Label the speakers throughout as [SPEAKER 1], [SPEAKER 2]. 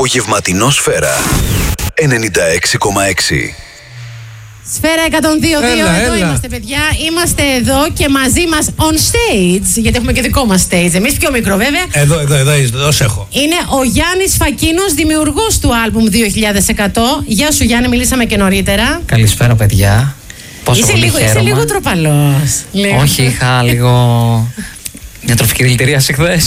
[SPEAKER 1] Απογευματινό Σφαίρα 96,6.
[SPEAKER 2] Σφαίρα 102.2, εδώ είμαστε παιδιά. Είμαστε εδώ και μαζί μας on stage, γιατί έχουμε και δικό μας stage. Εμείς πιο μικρό βέβαια.
[SPEAKER 3] Εδώ σε έχω.
[SPEAKER 2] Είναι ο Γιάννης Φακίνος, δημιουργός του άλμπουμ 2100. Γεια σου Γιάννη, μιλήσαμε και νωρίτερα.
[SPEAKER 4] Καλησπέρα παιδιά. Πόσο πολύ χαίρομαι.
[SPEAKER 2] Είσαι λίγο τροπαλός.
[SPEAKER 4] Όχι, είχα λίγο διατροφική δηλητηρίαση χθες.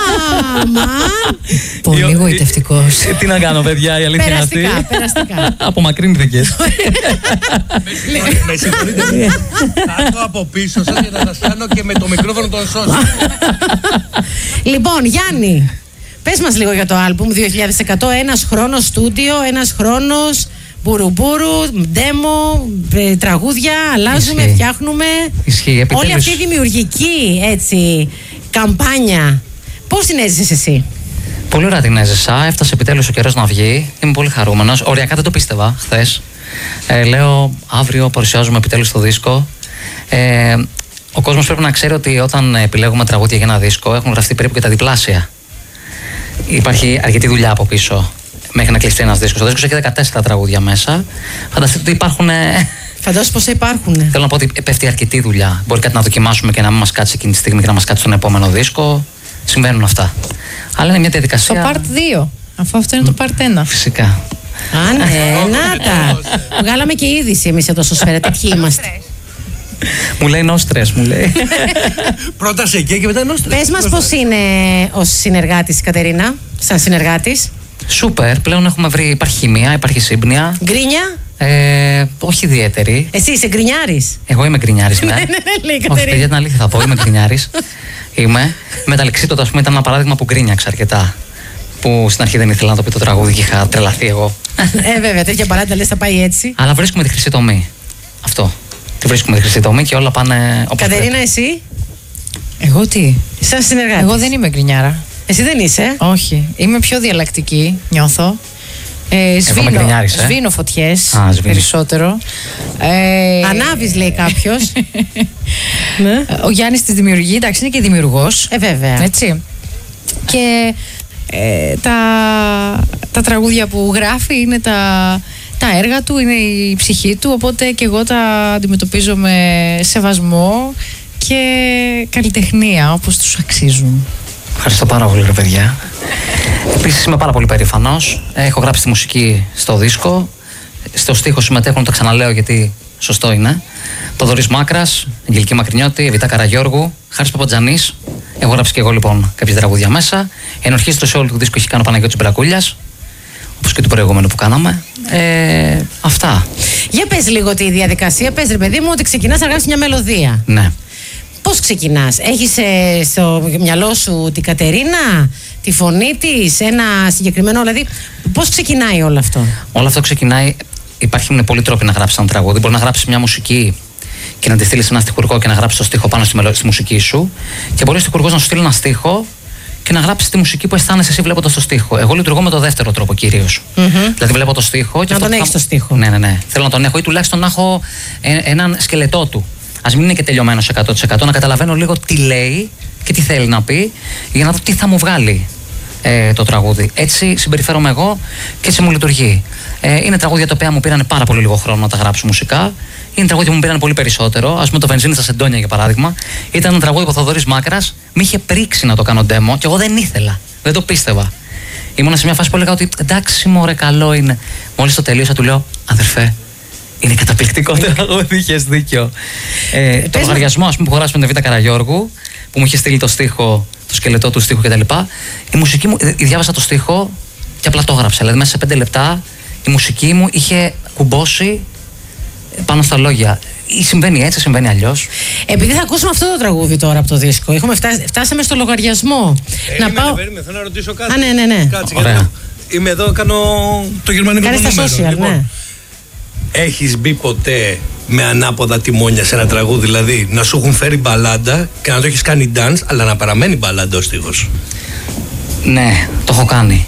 [SPEAKER 2] Πολύ γοητευτικός.
[SPEAKER 4] Τι να κάνω παιδιά, η αλήθεια είναι αυτή.
[SPEAKER 2] Περαστικά.
[SPEAKER 4] Απομακρύνθηκες.
[SPEAKER 3] Με συγχωρείτε, κάτω από πίσω σας για να σας κάνω και με το μικρόφωνο των σώσεων.
[SPEAKER 2] Λοιπόν, Γιάννη, πες μας λίγο για το άλμπουμ 2100. Ένας χρόνος στούντιο, ένας χρόνος μπουρουμπουρου, ντέμο, τραγούδια, αλλάζουμε, φτιάχνουμε.
[SPEAKER 4] Ισχύει, επιτέλους.
[SPEAKER 2] Όλη αυτή η δημιουργική έτσι, καμπάνια, πώς την έζησες εσύ?
[SPEAKER 4] Πολύ ωραία την έζησα. Έφτασε επιτέλους ο καιρός να βγει. Είμαι πολύ χαρούμενος. Οριακά δεν το πίστευα χθες. Λέω αύριο παρουσιάζουμε επιτέλους το δίσκο. Ο κόσμος πρέπει να ξέρει ότι όταν επιλέγουμε τραγούδια για ένα δίσκο έχουν γραφτεί περίπου και τα διπλάσια. Υπάρχει αρκετή δουλειά από πίσω μέχρι να κλειστεί ένας δίσκος. Ο δίσκος έχει 14 τραγούδια μέσα. Φανταστείτε ότι υπάρχουν.
[SPEAKER 2] Φαντάζομαι πως υπάρχουν.
[SPEAKER 4] Θέλω να πω ότι πέφτει αρκετή δουλειά. Μπορεί κάτι να δοκιμάσουμε και να μην μας κάτσει εκείνη τη στιγμή και να μας κάτσει στον επόμενο δίσκο. Συμβαίνουν αυτά. Αλλά είναι μια διαδικασία.
[SPEAKER 5] Το part 2. Αφού αυτό είναι το part 1.
[SPEAKER 4] Φυσικά.
[SPEAKER 2] Α, ναι, να τα. Βγάλαμε και είδηση εμείς εδώ στο Σφαίρα. Τέτοιοι είμαστε.
[SPEAKER 4] Μου λέει νόστρες, μου λέει.
[SPEAKER 3] Πρώτα σε εκεί και μετά νόστρες.
[SPEAKER 2] Πες μας πώς είναι ο συνεργάτης η Κατερίνα, σαν συνεργάτης.
[SPEAKER 4] Σούπερ, πλέον έχουμε βρει. Υπάρχει χημεία, υπάρχει σύμπνοια.
[SPEAKER 2] Γκρίνια.
[SPEAKER 4] Όχι ιδιαίτερη.
[SPEAKER 2] Εσύ είσαι γκρινιάρης.
[SPEAKER 4] Εγώ είμαι γκρινιάρης, ναι.
[SPEAKER 2] Ναι, λέει η
[SPEAKER 4] Όχι,
[SPEAKER 2] Κατερίνα.
[SPEAKER 4] παιδιά, την αλήθεια θα πω, είμαι γκρινιάρης. Είμαι. Μεταλλεξίτοτα, ας πούμε, ήταν ένα παράδειγμα που γκρίνιαξα αρκετά. Που στην αρχή δεν ήθελα να το πει το τραγούδι και είχα τρελαθεί εγώ.
[SPEAKER 2] Βέβαια, τέτοια παράδειγμα λες θα πάει έτσι.
[SPEAKER 4] Αλλά βρίσκουμε τη χρυσή τομή. Αυτό. Τη βρίσκουμε τη χρυσή τομή και όλα πάνε όπως
[SPEAKER 2] Κατερίνα,
[SPEAKER 4] πρέπει.
[SPEAKER 2] εσύ,
[SPEAKER 5] Εγώ τι?
[SPEAKER 2] σαν συνεργάτης.
[SPEAKER 5] Εγώ δεν είμαι γκρινιάρα.
[SPEAKER 2] Εσύ δεν είσαι.
[SPEAKER 5] Όχι. Είμαι πιο διαλλακτική, νιώθω.
[SPEAKER 4] είμαι γκρινιάρης,
[SPEAKER 5] Σβήνω φωτιές
[SPEAKER 4] σβήνεις.
[SPEAKER 5] περισσότερο.
[SPEAKER 2] Ανάβεις, λέει κάποιος. Ναι.
[SPEAKER 5] Ο Γιάννης τη δημιουργεί, εντάξει, είναι και δημιουργός.
[SPEAKER 2] Βέβαια.
[SPEAKER 5] Έτσι. Και τα τραγούδια που γράφει είναι τα έργα του, είναι η ψυχή του, οπότε και εγώ τα αντιμετωπίζω με σεβασμό και καλλιτεχνία όπως τους αξίζουν.
[SPEAKER 4] Ευχαριστώ πάρα πολύ, ρε παιδιά. Επίσης είμαι πάρα πολύ περήφανος. Έχω γράψει τη μουσική στο δίσκο. Στο στίχο συμμετέχουν, το ξαναλέω γιατί σωστό είναι. Θοδωρής Μάκρας, Αγγελική Μακρινιώτη, Εβιτά Καραγιώργου, Χάρης Παπατζανής. Έχω γράψει και εγώ λοιπόν κάποια τραγούδια μέσα. Ενορχήστρο σε όλο το δίσκο έχει κάνει ο Παναγιώτης Μπρακούλιας, όπως και το προηγούμενο που κάναμε. Αυτά.
[SPEAKER 2] Για πες λίγο τη διαδικασία. Πες ρε παιδί μου ότι ξεκινάς να γράψεις μια μελωδία.
[SPEAKER 4] Ναι.
[SPEAKER 2] Πώς ξεκινάς? Έχεις στο μυαλό σου την Κατερίνα, τη φωνή της, ένα συγκεκριμένο, δηλαδή πώς ξεκινάει όλο αυτό?
[SPEAKER 4] Όλο αυτό ξεκινάει. Υπάρχουν πολλοί τρόποι να γράψεις ένα τραγούδι. Μπορεί να γράψεις μια μουσική και να τη στείλεις σε ένα στιχουργό και να γράψεις το στίχο πάνω στη μουσική σου. Και μπορεί ο στιχουργός να σου στείλει ένα στίχο και να γράψεις τη μουσική που αισθάνεσαι εσύ βλέποντας το στίχο. Εγώ λειτουργώ με το δεύτερο τρόπο κυρίως. Δηλαδή βλέπω το στίχο. Και
[SPEAKER 2] να τον έχεις το στίχο.
[SPEAKER 4] Ναι. Θέλω να τον έχω ή τουλάχιστον να έχω έναν σκελετό του. Ας μην είναι και τελειωμένο 100%, να καταλαβαίνω λίγο τι λέει και τι θέλει να πει, για να δω τι θα μου βγάλει το τραγούδι. Έτσι συμπεριφέρομαι εγώ και έτσι μου λειτουργεί. Είναι τραγούδια τα οποία μου πήραν πάρα πολύ λίγο χρόνο να τα γράψω μουσικά. Είναι τραγούδια που μου πήραν πολύ περισσότερο. Ας πούμε το Βενζίνη στα Σεντόνια για παράδειγμα. Ήταν ένα τραγούδι που ο Θοδωρής Μάκρας με είχε πρίξει να το κάνω demo και εγώ δεν ήθελα. Δεν το πίστευα. Ήμουνα σε μια φάση που έλεγα ότι εντάξει, μωρέ, καλό είναι. Μόλις το τελείωσα, του λέω αδερφέ, είναι καταπληκτικό τραγούδι, είχες δίκιο. Το λογαριασμό, ας πούμε, που χωράσαμε με τον Εβιτά Καραγιώργου, που μου είχε στείλει το στίχο, το σκελετό του στίχου κτλ. Η μουσική μου, διάβασα το στίχο και απλά το έγραψα. Δηλαδή, μέσα σε 5 λεπτά η μουσική μου είχε κουμπώσει πάνω στα λόγια. Ή συμβαίνει έτσι, συμβαίνει αλλιώς.
[SPEAKER 2] Επειδή θα ακούσουμε αυτό το τραγούδι τώρα από το δίσκο, φτάσαμε στο λογαριασμό.
[SPEAKER 3] Περίμενε, θέλω να ρωτήσω κάτι.
[SPEAKER 2] Ναι.
[SPEAKER 3] Κάτσε, είμαι εδώ, κάνω το γερμανικό νούμερο.
[SPEAKER 2] Κάνεις τα social, ναι.
[SPEAKER 3] Έχεις μπει ποτέ με ανάποδα τιμόνια σε ένα τραγούδι, δηλαδή να σου έχουν φέρει μπαλάντα και να το έχεις κάνει dance, αλλά να παραμένει μπαλάντα ο στίχος?
[SPEAKER 4] Ναι, το έχω κάνει.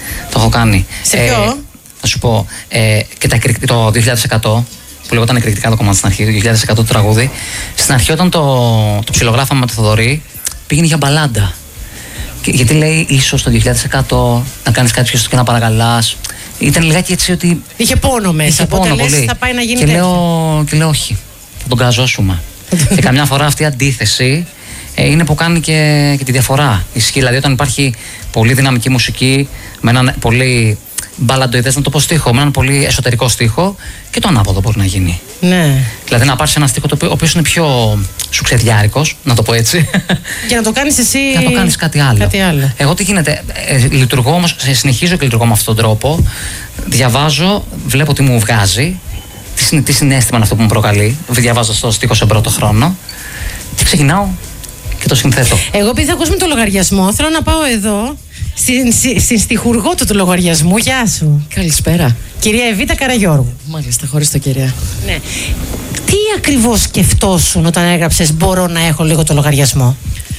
[SPEAKER 2] Σε ποιο?
[SPEAKER 4] Θα σου πω, και το 2100 που λεγόταν εκρηκτικά το κομμάτι στην αρχή, το 2100 το τραγούδι. Στην αρχή, όταν το ψιλογράφαμε με το Θοδωρή, πήγαινε για μπαλάντα. Γιατί λέει ίσως το 2100 να κάνεις κάτι πιο και να παρακαλάς. Ήταν λιγάκι έτσι ότι.
[SPEAKER 2] Είχε πόνο μέσα. Οπότε λες θα πάει να γίνει
[SPEAKER 4] και λέω όχι. Θα τον καζώσουμε. Και καμιά φορά αυτή η αντίθεση είναι που κάνει και τη διαφορά. Ισχύει δηλαδή όταν υπάρχει πολύ δυναμική μουσική με έναν πολύ μπαλαντοειδές, να το πω, στίχο, με έναν πολύ εσωτερικό στίχο, και το ανάποδο μπορεί να γίνει.
[SPEAKER 2] Ναι.
[SPEAKER 4] Δηλαδή να πάρεις ένα στίχο ο οποίος είναι πιο σουξεδιάρικος, να το πω έτσι.
[SPEAKER 2] Και να το κάνεις εσύ.
[SPEAKER 4] Και να το κάνεις κάτι άλλο. Εγώ τι γίνεται, λειτουργώ όμως, συνεχίζω και λειτουργώ με αυτόν τον τρόπο. Διαβάζω, βλέπω τι μου βγάζει, τι συναίσθημα είναι αυτό που μου προκαλεί. Διαβάζω στο στίχο σε πρώτο χρόνο και ξεκινάω και το συνθέτω.
[SPEAKER 2] Εγώ επειδή θα ακούσουμε το λογαριασμό, θέλω να πάω εδώ στην στιχουργό του λογαριασμού. Γεια σου.
[SPEAKER 6] Καλησπέρα.
[SPEAKER 2] Κυρία Εβίτα Καραγιώργου.
[SPEAKER 6] Μάλιστα, χωρίς το κυρία.
[SPEAKER 2] Ναι. Τι ακριβώς σκεφτόσουν όταν έγραψες μπορώ να έχω λίγο το λογαριασμό?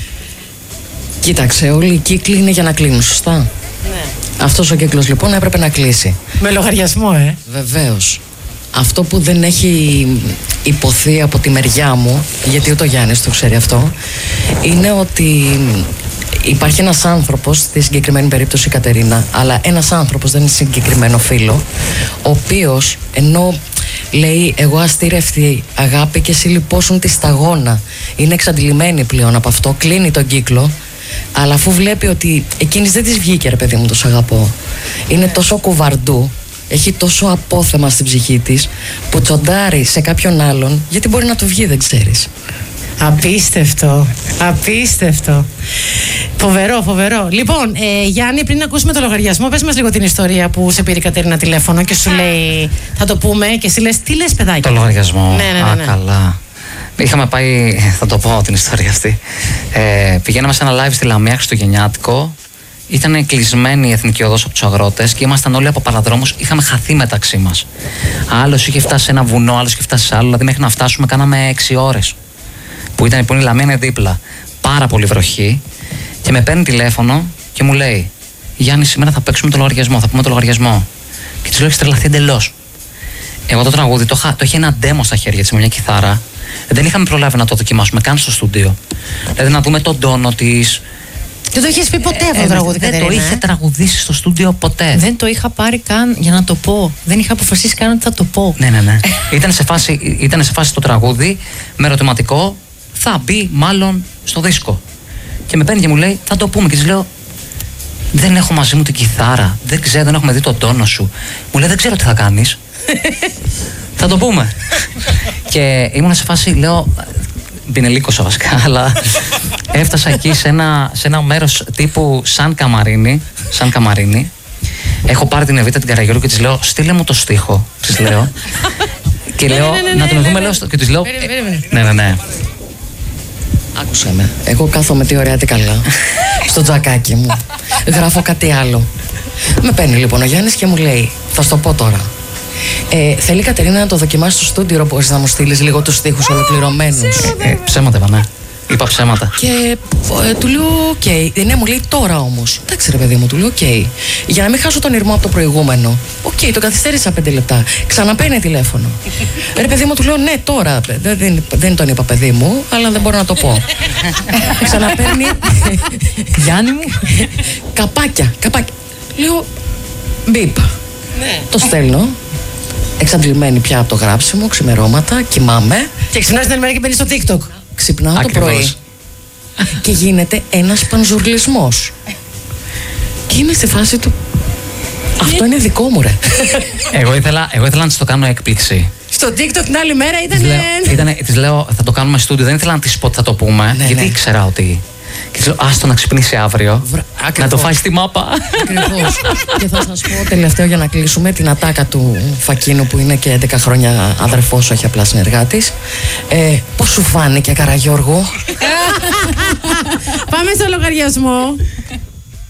[SPEAKER 6] Κοίταξε, όλοι οι κύκλοι είναι για να κλείνουν, σωστά?
[SPEAKER 2] Ναι.
[SPEAKER 6] Αυτός ο κύκλος λοιπόν έπρεπε να κλείσει.
[SPEAKER 2] Με λογαριασμό,
[SPEAKER 6] Βεβαίως. Αυτό που δεν έχει υποθεί από τη μεριά μου, γιατί ούτε ο Γιάννης το ξέρει αυτό, είναι ότι υπάρχει ένας άνθρωπος, στη συγκεκριμένη περίπτωση η Κατερίνα, αλλά ένας άνθρωπος, δεν είναι συγκεκριμένο φίλο, ο οποίος ενώ λέει εγώ αστήρευτη αγάπη και εσύ λιπώσουν τη σταγόνα, είναι εξαντλημένη πλέον από αυτό, κλείνει τον κύκλο, αλλά αφού βλέπει ότι εκείνης δεν της βγήκε, ρε παιδί μου, το σ' αγαπώ, είναι τόσο κουβαρντού, έχει τόσο απόθεμα στην ψυχή της, που τσοντάρει σε κάποιον άλλον, γιατί μπορεί να του βγει, δεν ξέρεις.
[SPEAKER 2] Απίστευτο. Απίστευτο. Φοβερό, φοβερό. Λοιπόν, Γιάννη, πριν ακούσουμε το λογαριασμό, πες μας λίγο την ιστορία που σε πήρε η Κατερίνα τηλέφωνο και σου λέει θα το πούμε, και εσύ λες τι λες, παιδάκι?
[SPEAKER 4] Το λογαριασμό.
[SPEAKER 2] Ναι.
[SPEAKER 4] Καλά. Είχαμε πάει, θα το πω την ιστορία αυτή. Πηγαίναμε σε ένα live στη Λαμία Χριστουγεννιάτικο. Ήταν κλεισμένη η Εθνική Οδός από τους αγρότες και ήμασταν όλοι από παραδρόμους. Είχαμε χαθεί μεταξύ μας. Άλλος είχε φτάσει σε ένα βουνό, άλλος είχε φτάσει σε άλλο. Δηλαδή, μέχρι να φτάσουμε, κάναμε 6 ώρες. Που η Λαμία είναι δίπλα. Πάρα πολύ βροχή. Και με παίρνει τηλέφωνο και μου λέει: Γιάννη, σήμερα θα παίξουμε το λογαριασμό. Θα πούμε το λογαριασμό. Και της λέω: Έχεις τρελαθεί εντελώς. Εγώ το τραγούδι το είχε ένα demo στα χέρια της με μια κιθάρα. Δεν είχαμε προλάβει να το δοκιμάσουμε καν στο στούντιο. Δηλαδή να δούμε τον τόνο της.
[SPEAKER 2] Δεν το είχες πει ποτέ αυτό το τραγούδι, Κατερίνα?
[SPEAKER 4] Δεν το είχε τραγουδήσει στο στούντιο ποτέ.
[SPEAKER 5] Δεν το είχα πάρει καν για να το πω. Δεν είχα αποφασίσει καν ότι θα το πω.
[SPEAKER 4] Ναι. Ήταν σε φάση το τραγούδι με ερωτηματικό. Θα μπει μάλλον στο δίσκο. Και με παίρνει και μου λέει: Θα το πούμε. Και της λέω: Δεν έχω μαζί μου την κιθάρα. Δεν έχουμε δει τον τόνο σου. Μου λέει: Δεν ξέρω τι θα κάνεις. Θα το πούμε. Και ήμουν σε φάση, λέω. Μπινελίκωσα βασικά, αλλά έφτασα εκεί σε ένα μέρος τύπου σαν καμαρίνι. Έχω πάρει την Εβίτα την Καραγιώργου και της λέω: Στείλε μου το στίχο. Της λέω. Και λέω: Να τον δούμε, λέω. Και της λέω: Ναι.
[SPEAKER 6] Άκουσε με. Εγώ κάθομαι τι ωραία τι καλά. Στο τζακάκι μου. Γράφω κάτι άλλο. Με παίρνει λοιπόν ο Γιάννης και μου λέει: Θα σου το πω τώρα. Θέλει η Κατερίνα να το δοκιμάσει στο στούντιο, μπορείς να μου στείλεις λίγο τους στίχους ολοκληρωμένους?
[SPEAKER 4] Ψέματα είπα, ναι. Είπα ψέματα.
[SPEAKER 6] Και του λέω: Οκ. Ναι, μου λέει: Τώρα όμως. Εντάξει, ρε παιδί μου, του λέω: Οκ. Για να μην χάσω τον ηρμό από το προηγούμενο. Οκ, το καθυστέρησα 5 λεπτά. Ξαναπαίρνει τηλέφωνο. Ρε παιδί μου, του λέω: Ναι, τώρα. Δεν τον είπα, παιδί μου, αλλά δεν μπορώ να το πω. Ξαναπαίρνει.
[SPEAKER 5] Γιάννη μου.
[SPEAKER 6] Καπάκια. Λέω: Μπιπ. Το στέλνω. Εξαντλημένη πια από το γράψιμο, ξημερώματα, κοιμάμαι.
[SPEAKER 2] Και ξυπνάς την ημέρα και μπαίνεις στο TikTok.
[SPEAKER 6] Ξυπνάω το πρωί και γίνεται ένας πανζουρλισμός. Και είμαι στη φάση του: Αυτό είναι δικό μου, ρε.
[SPEAKER 4] Εγώ ήθελα να της το κάνω έκπληξη.
[SPEAKER 2] Στο TikTok την άλλη μέρα
[SPEAKER 4] Της λέω: Θα το κάνουμε στούντιο. Δεν ήθελα να της πω ότι θα το πούμε, γιατί ήξερα ότι. Και της λέω: Άστο να ξυπνήσει αύριο. Να το φάει στη μάπα.
[SPEAKER 6] Ακριβώς. Και θα σας πω τελευταίο για να κλείσουμε την ατάκα του Φακίνου, που είναι και 11 χρόνια αδερφός, όχι απλά συνεργάτης. Πώς σου φάνηκε, Καραγιώργου?
[SPEAKER 2] Πάμε στο λογαριασμό.